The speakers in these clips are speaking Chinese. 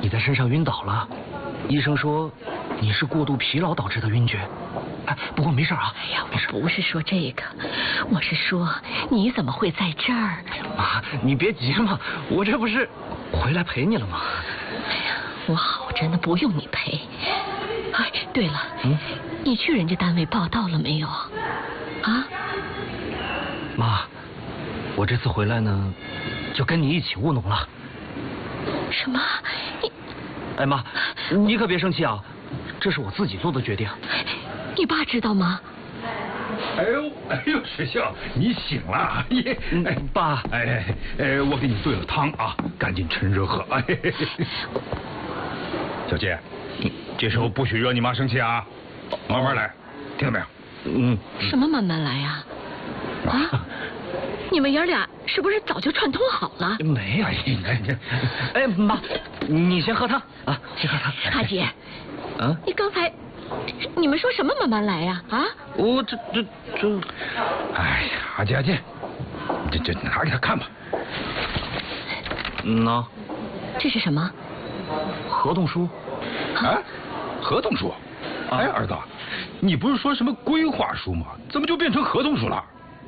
你在山上晕倒了，医生说你是过度疲劳导致的晕厥。哎，不过没事啊。 哎呀，我不是说这个，我是说你怎么会在这儿？ 哎呀妈，你别急嘛，我这不是回来陪你了吗？ 哎呀，我好着呢，不用你陪。哎，对了，你去人家单位报道了没有？啊？ 妈，我这次回来呢，就跟你一起务农了。 什么？你？ 哎妈，你可别生气啊，这是我自己做的决定。 你爸知道吗？ 哎呦，学校，你醒了！ 爸， 我给你炖了汤啊，赶紧趁热喝。小杰，这时候不许惹你妈生气啊，慢慢来，听到没有？ 什么慢慢来呀？啊？你们爷俩是不是早就串通好了？ 没有。哎，妈，你先喝汤啊，先喝汤。 阿姐，你刚才你们说什么慢慢来呀？啊？ 我这。 哎呀，阿姐，这拿给他看吧。 喏。 这是什么？ 合同书。啊？合同书？哎，儿子，你不是说什么规划书吗？怎么就变成合同书了？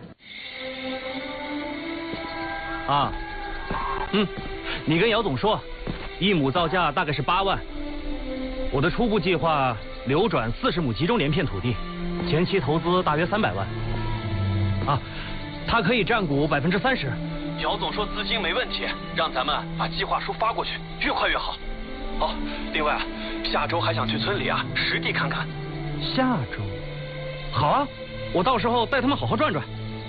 啊，你跟姚总说，1亩造价大概是8万。我的初步计划流转40亩集中连片土地，前期投资大约300万。啊，他可以占股30%。 姚总说资金没问题，让咱们把计划书发过去，越快越好。哦，另外下周还想去村里实地看看。 下周？好啊，我到时候带他们好好转转。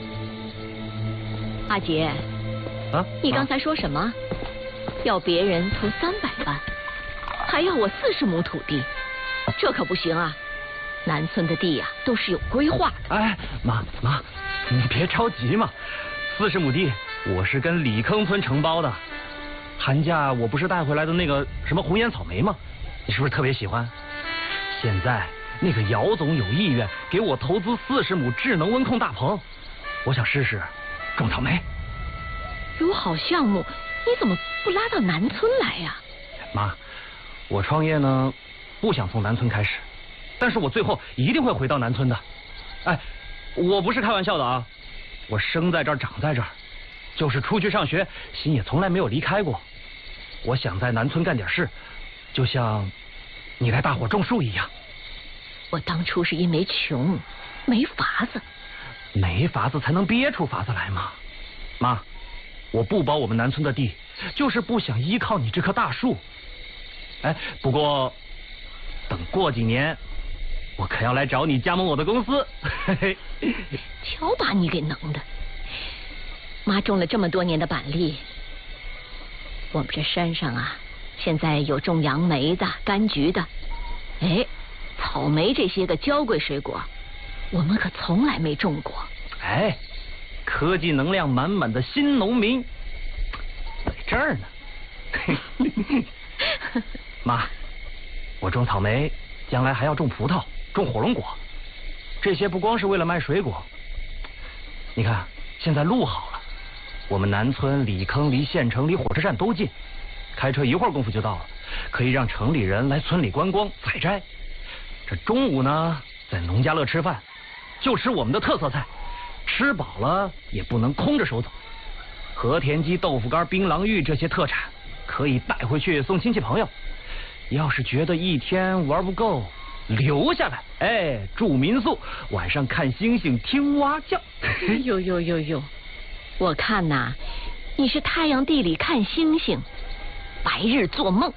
阿杰。你刚才说什么？要别人投300万，还要我40亩土地，这可不行啊！南村的地都是有规划的。 哎，妈，你别着急嘛，40亩地我是跟李坑村承包的。寒假我不是带回来的那个什么红颜草莓吗？你是不是特别喜欢？现在那个姚总有意愿给我投资40亩智能温控大棚，我想试试种草莓。 有好项目，你怎么不拉到南村来呀？ 妈，我创业呢，不想从南村开始，但是我最后一定会回到南村的。哎，我不是开玩笑的啊，我生在这儿，长在这儿，就是出去上学，心也从来没有离开过。我想在南村干点事，就像你带大伙种树一样。 我当初是因为穷，没法子。 没法子才能憋出法子来嘛，妈。我不包我们南村的地，就是不想依靠你这棵大树。哎，不过等过几年，我可要来找你加盟我的公司。 瞧把你给能的！妈种了这么多年的板栗，我们这山上现在有种杨梅的、柑橘的，草莓这些个娇贵水果，我们可从来没种过。 哎。科技能量满满的新农民在这儿呢。妈，我种草莓，将来还要种葡萄，种火龙果，这些不光是为了卖水果。你看，现在路好了，我们南村李坑离县城、离火车站都近，开车1会儿功夫就到了，可以让城里人来村里观光采摘。这中午呢，在农家乐吃饭，就吃我们的特色菜。吃饱了也不能空着手走，和田鸡、豆腐干、槟榔芋这些特产可以带回去送亲戚朋友。要是觉得一天玩不够，留下来，住民宿，晚上看星星、听蛙叫。 呦，我看你是太阳地里看星星，白日做梦。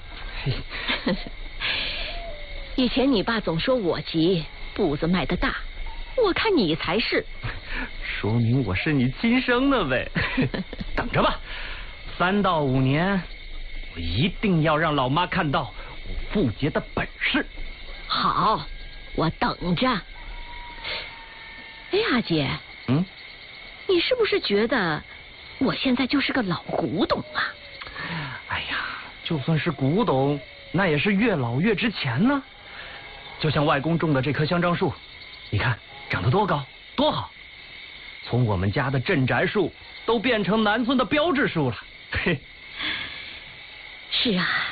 以前你爸总说我急，步子迈得大，我看你才是。 说明我是你亲生的呗。等着吧，3到5年，我一定要让老妈看到我富杰的本事。 好，我等着。哎，阿姐，你是不是觉得我现在就是个老古董啊？ 哎呀，就算是古董，那也是越老越值钱呢。就像外公种的这棵香樟树，你看长得多高多好，从我们家的镇宅树都变成南村的标志树了。嘿， 是啊，